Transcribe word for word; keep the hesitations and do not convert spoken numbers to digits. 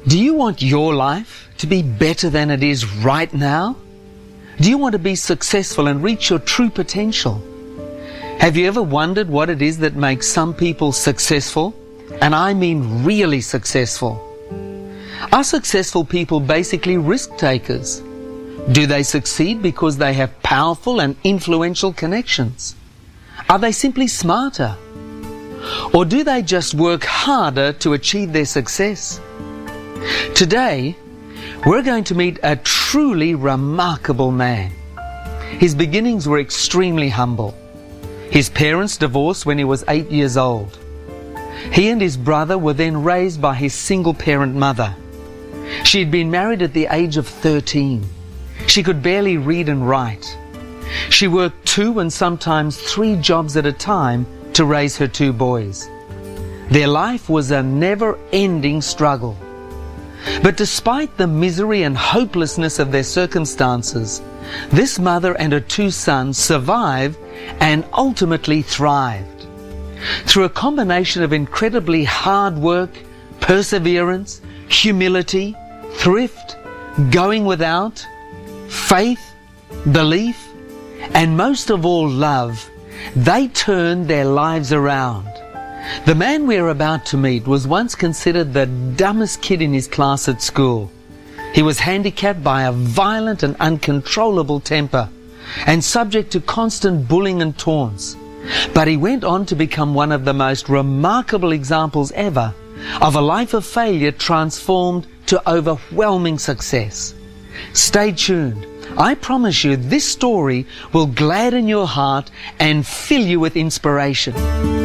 Do you want your life to be better than it is right now? Do you want to be successful and reach your true potential? Have you ever wondered what it is that makes some people successful? And I mean really successful. Are successful people basically risk takers? Do they succeed because they have powerful and influential connections? Are they simply smarter? Or do they just work harder to achieve their success? Today, we're going to meet a truly remarkable man. His beginnings were extremely humble. His parents divorced when he was eight years old. He and his brother were then raised by his single-parent mother. She had been married at the age of thirteen. She could barely read and write. She worked two and sometimes three jobs at a time to raise her two boys. Their life was a never-ending struggle. But despite the misery and hopelessness of their circumstances, this mother and her two sons survived and ultimately thrived. Through a combination of incredibly hard work, perseverance, humility, thrift, going without, faith, belief, and most of all love, they turned their lives around. The man we are about to meet was once considered the dumbest kid in his class at school. He was handicapped by a violent and uncontrollable temper and subject to constant bullying and taunts. But he went on to become one of the most remarkable examples ever of a life of failure transformed to overwhelming success. Stay tuned. I promise you this story will gladden your heart and fill you with inspiration.